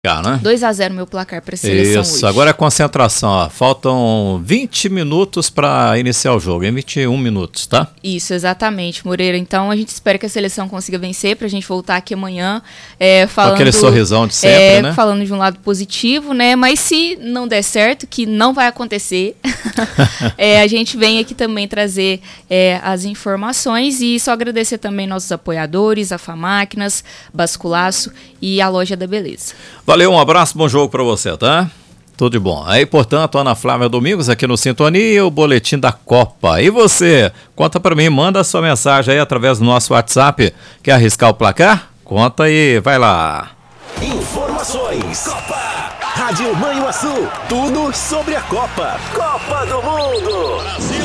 Né? 2-0 meu placar para a seleção Isso, hoje. Agora é concentração, ó. Faltam 20 minutos para iniciar o jogo, em 21 minutos, tá? Isso, exatamente, Moreira. Então a gente espera que a seleção consiga vencer pra gente voltar aqui amanhã falando... Com aquele sorrisão de sempre, né? Falando de um lado positivo, né? Mas se não der certo, que não vai acontecer, a gente vem aqui também trazer as informações e só agradecer também nossos apoiadores, a Famáquinas, Basculaço e a Loja da Beleza. Valeu, um abraço, bom jogo para você, tá? Tudo de bom. Aí, portanto, Ana Flávia Domingos aqui no Sintonia, o boletim da Copa. E você? Conta para mim, manda a sua mensagem aí através do nosso WhatsApp. Quer arriscar o placar? Conta aí, vai lá. Informações. Copa. Rádio Manhuaçu. Tudo sobre a Copa. Copa do Mundo. Brasil.